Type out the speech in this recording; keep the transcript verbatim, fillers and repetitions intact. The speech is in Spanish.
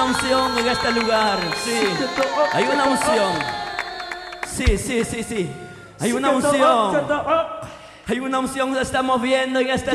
una unción en este lugar. Sí, hay una unción. Sí, sí, sí, sí. Hay una unción. Hay una unción que se está moviendo en este